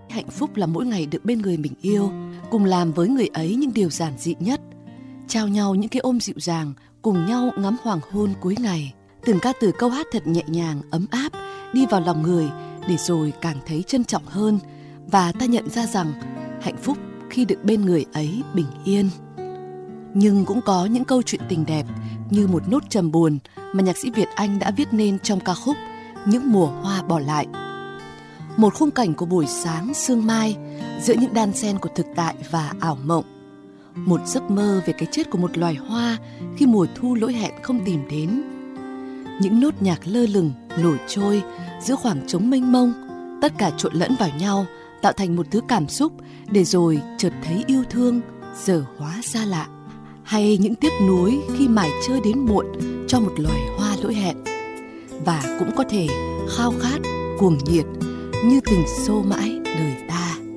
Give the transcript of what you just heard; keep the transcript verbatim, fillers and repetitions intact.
Hạnh phúc là mỗi ngày được bên người mình yêu, cùng làm với người ấy những điều giản dị nhất, trao nhau những cái ôm dịu dàng, cùng nhau ngắm hoàng hôn cuối ngày. Từng ca từ câu hát thật nhẹ nhàng, ấm áp, đi vào lòng người để rồi càng thấy trân trọng hơn, và ta nhận ra rằng hạnh phúc khi được bên người ấy bình yên. Nhưng cũng có những câu chuyện tình đẹp như một nốt trầm buồn mà nhạc sĩ Việt Anh đã viết nên trong ca khúc Những mùa hoa bỏ lại. Một khung cảnh của buổi sáng sương mai giữa những đan xen của thực tại và ảo mộng. Một giấc mơ về cái chết của một loài hoa khi mùa thu lỗi hẹn không tìm đến. Những nốt nhạc lơ lửng nổi trôi giữa khoảng trống mênh mông, tất cả trộn lẫn vào nhau tạo thành một thứ cảm xúc để rồi chợt thấy yêu thương giờ hóa xa lạ. Hay những tiếc nuối khi mải chơi đến muộn cho một loài hoa lỗi hẹn. Và cũng có thể khao khát cuồng nhiệt như tình xô mãi đời ta.